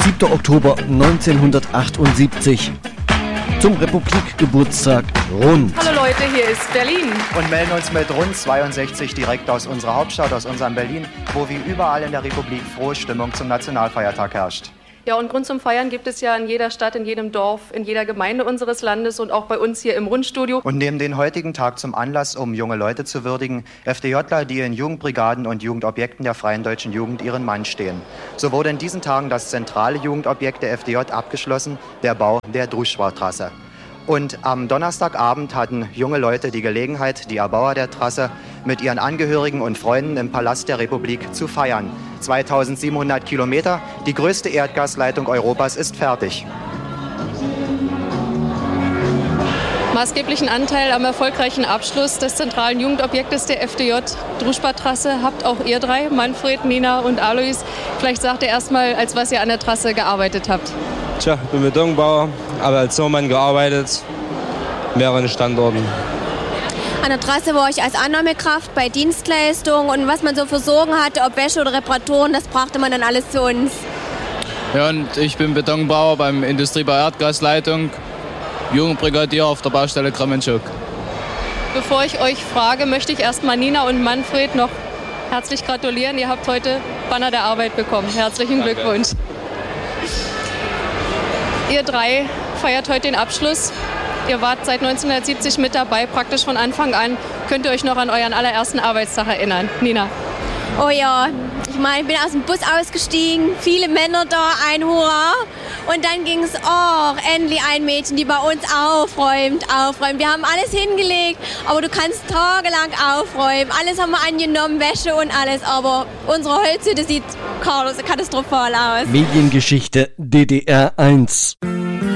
7. Oktober 1978. Zum Republikgeburtstag rund. Hallo Leute, hier ist Berlin. Und melden uns mit rund 62 direkt aus unserer Hauptstadt, aus unserem Berlin, wo wie überall in der Republik frohe Stimmung zum Nationalfeiertag herrscht. Ja, und Grund zum Feiern gibt es ja in jeder Stadt, in jedem Dorf, in jeder Gemeinde unseres Landes und auch bei uns hier im Rundstudio. Und nehmen den heutigen Tag zum Anlass, um junge Leute zu würdigen, FDJler, die in Jugendbrigaden und Jugendobjekten der Freien Deutschen Jugend ihren Mann stehen. So wurde in diesen Tagen das zentrale Jugendobjekt der FDJ abgeschlossen, der Bau der Druschba-Trasse. Und am Donnerstagabend hatten junge Leute die Gelegenheit, die Erbauer der Trasse mit ihren Angehörigen und Freunden im Palast der Republik zu feiern. 2700 Kilometer, die größte Erdgasleitung Europas ist fertig. Maßgeblichen Anteil am erfolgreichen Abschluss des zentralen Jugendobjektes der FDJ Druschba-Trasse habt auch ihr drei, Manfred, Nina und Alois. Vielleicht sagt ihr erstmal, als was ihr an der Trasse gearbeitet habt. Tja, ich bin Betonbauer, habe als Zimmermann gearbeitet, mehreren Standorten. An der Trasse war ich als Annahmekraft bei Dienstleistungen und was man so für Sorgen hatte, ob Wäsche oder Reparaturen, das brachte man dann alles zu uns. Ja, und ich bin Betonbauer beim Industriebau Erdgasleitung, Jugendbrigadier auf der Baustelle Kremenschuk. Bevor ich euch frage, möchte ich erstmal Nina und Manfred noch herzlich gratulieren. Ihr habt heute Banner der Arbeit bekommen. Herzlichen Glückwunsch. Ihr drei feiert heute den Abschluss. Ihr wart seit 1970 mit dabei, praktisch von Anfang an. Könnt ihr euch noch an euren allerersten Arbeitstag erinnern? Nina? Oh ja, ich meine, ich bin aus dem Bus ausgestiegen, viele Männer da, ein Hurra. Und dann ging es, endlich ein Mädchen, die bei uns aufräumt. Wir haben alles hingelegt, aber du kannst tagelang aufräumen. Alles haben wir angenommen, Wäsche und alles, aber unsere Holzhütte sieht katastrophal aus. Mediengeschichte DDR 1.